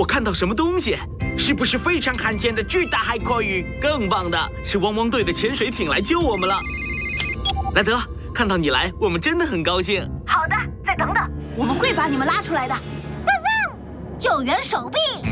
我看到什么东西，是不是非常罕见的巨大海阔鱼？更棒的是，汪汪队的潜水艇来救我们了。莱德，看到你来，我们真的很高兴。 好的，再等等，我们会把你们拉出来的。 救援手臂。